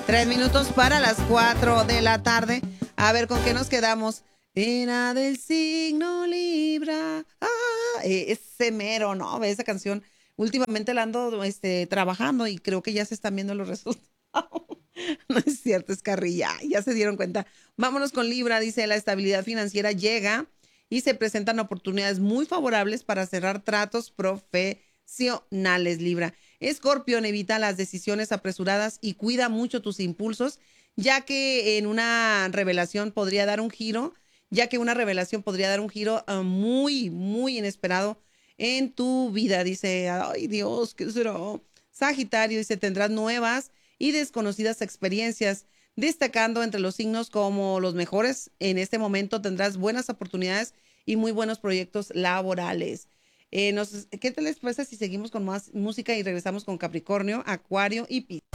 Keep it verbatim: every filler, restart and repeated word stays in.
Tres minutos para las cuatro de la tarde. A ver, ¿con qué nos quedamos? Era del signo Libra. Ah, eh, ese mero, ¿no? Esa canción. Últimamente la ando este, trabajando y creo que ya se están viendo los resultados. No es cierto, es carrilla. Ya se dieron cuenta. Vámonos con Libra. Dice, la estabilidad financiera llega y se presentan oportunidades muy favorables para cerrar tratos profesionales, Libra. Escorpión, evita las decisiones apresuradas y cuida mucho tus impulsos, ya que en una revelación podría dar un giro, ya que una revelación podría dar un giro uh, muy, muy inesperado en tu vida. Dice, ay Dios, ¿qué será? Sagitario, dice, tendrás nuevas y desconocidas experiencias, destacando entre los signos como los mejores. En este momento tendrás buenas oportunidades y muy buenos proyectos laborales. Eh, nos, ¿Qué tal les parece si seguimos con más música y regresamos con Capricornio, Acuario y Piscis?